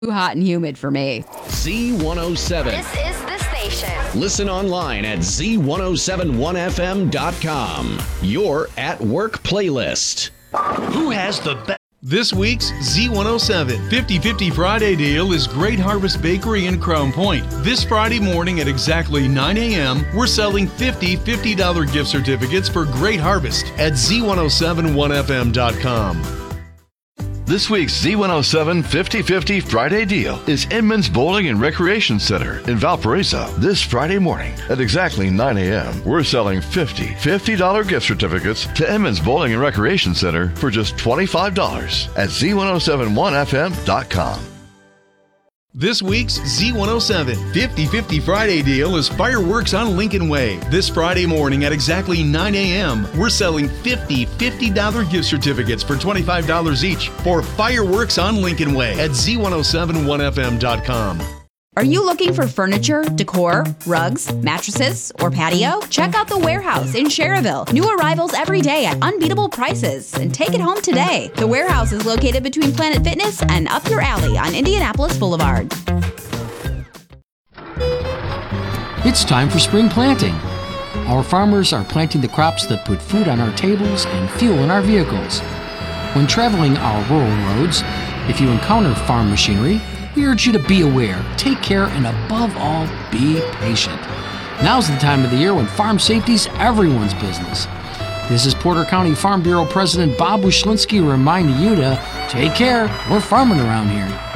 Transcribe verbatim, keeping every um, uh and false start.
Too hot and humid for me. Z one oh seven. This is the station. Listen online at Z ten seventy-one F M dot com. Your at work playlist. Who has the best? This week's Z one oh seven fifty fifty Friday deal is Great Harvest Bakery in Crown Point. This Friday morning at exactly nine a.m., we're selling fifty fifty dollar gift certificates for Great Harvest at Z ten seventy-one F M dot com. This week's Z one oh seven fifty fifty Friday deal is Inman's Bowling and Recreation Center in Valparaiso. This Friday morning at exactly nine a.m., we're selling fifty fifty dollar gift certificates to Inman's Bowling and Recreation Center for just twenty-five dollars at Z ten seventy-one F M dot com. This week's Z one oh seven fifty fifty Friday deal is Fireworks on Lincoln Way. This Friday morning at exactly nine a.m., we're selling fifty fifty dollar gift certificates for twenty-five dollars each for Fireworks on Lincoln Way at Z ten seventy-one F M dot com. Are you looking for furniture, decor, rugs, mattresses, or patio? Check out The Warehouse in Schererville. New arrivals every day at unbeatable prices. And take it home today. The Warehouse is located between Planet Fitness and up your alley on Indianapolis Boulevard. It's time for spring planting. Our farmers are planting the crops that put food on our tables and fuel in our vehicles. When traveling our rural roads, if you encounter farm machinery, we urge you to be aware, take care, and above all, be patient. Now's the time of the year when farm safety's everyone's business. This is Porter County Farm Bureau President Bob Wyszynski reminding you to take care. We're farming around here.